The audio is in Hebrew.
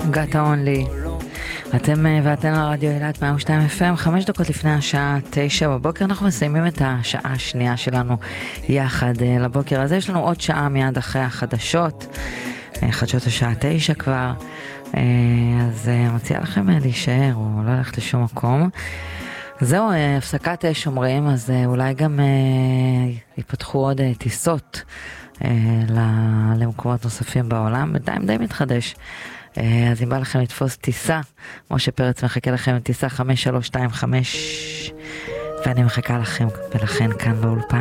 גאטה אונלי. אתם ואתן על רדיו אילת 102 FM, 5 דקות לפני השעה 9 בבוקר. אנחנו מסיימים את השעה השנייה שלנו יחד לבוקר הזה. יש לנו עוד שעה מיד אחרי החדשות, חדשות השעה 9 כבר. אז מציע לכם להישאר או לא ללכת לשום מקום. זהו, הפסקת שומרים, אז אולי גם ייפתחו עוד טיסות למקומות נוספים בעולם. בינתיים די מתחדש. אז אם בא לכם לתפוס טיסה, משה פרץ מחכה לכם עם טיסה 5325, ואני מחכה לכם ולכן כאן באולפן.